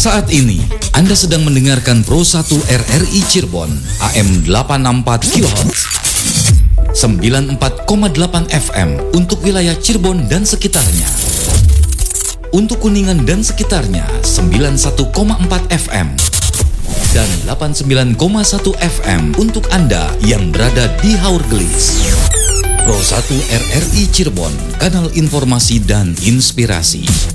Saat ini, Anda sedang mendengarkan Pro 1 RRI Cirebon, AM 864 kHz, 94,8 FM untuk wilayah Cirebon dan sekitarnya. Untuk Kuningan dan sekitarnya, 91,4 FM. Dan 89,1 FM untuk Anda yang berada di Haurgelis. Pro 1 RRI Cirebon, kanal informasi dan inspirasi.